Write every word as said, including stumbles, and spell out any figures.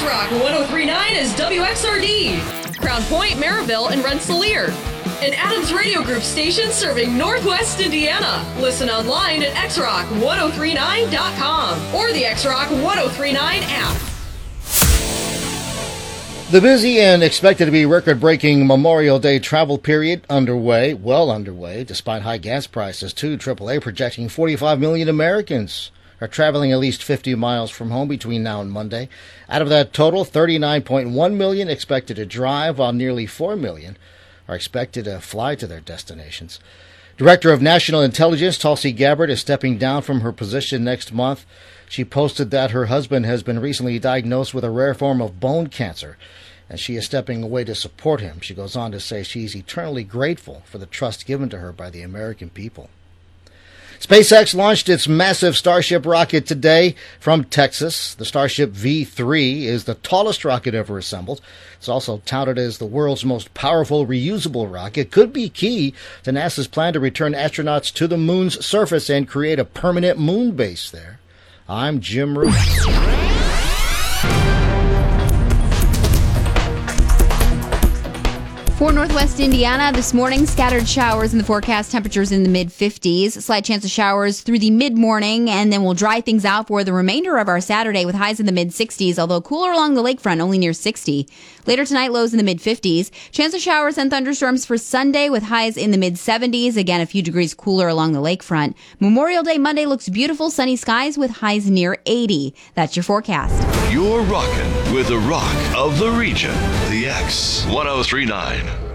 X-Rock one oh three point nine is W X R D, Crown Point, Maryville, and Rensselaer. An Adams Radio Group station serving Northwest Indiana. Listen online at x rock ten thirty-nine dot com or the X-Rock ten thirty-nine app. The busy and expected to be record-breaking Memorial Day travel period underway, well underway, despite high gas prices, too. triple A projecting forty-five million Americans are traveling at least fifty miles from home between now and Monday. Out of that total, thirty-nine point one million expected to drive, while nearly four million are expected to fly to their destinations. Director of National Intelligence Tulsi Gabbard is stepping down from her position next month. She posted that her husband has been recently diagnosed with a rare form of bone cancer, and she is stepping away to support him. She goes on to say she's eternally grateful for the trust given to her by the American people. SpaceX launched its massive Starship rocket today from Texas. The Starship V three is the tallest rocket ever assembled. It's also touted as the world's most powerful reusable rocket. Could be key to NASA's plan to return astronauts to the moon's surface and create a permanent moon base there. I'm Jim Root. For Northwest Indiana, this morning, scattered showers in the forecast, temperatures in the mid-fifties. Slight chance of showers through the mid-morning, and then we'll dry things out for the remainder of our Saturday with highs in the mid-sixties, although cooler along the lakefront, only near sixty. Later tonight, lows in the mid-fifties. Chance of showers and thunderstorms for Sunday with highs in the mid-seventies. Again, a few degrees cooler along the lakefront. Memorial Day Monday looks beautiful, sunny skies with highs near eighty. That's your forecast. You're rocking with the rock of the region, the X ten thirty-nine.